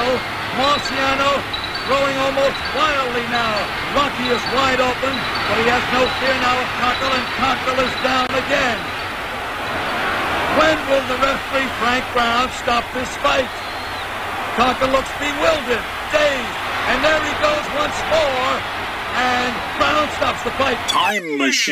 battle. Marciano throwing almost wildly now. Rocky is wide open, but he has no fear now of Conkle, and Conkle is down again. When will the referee, Frank Brown, stop this fight? Conkle looks bewildered, dazed, and there he goes once more, and Brown stops the fight. Time Machine.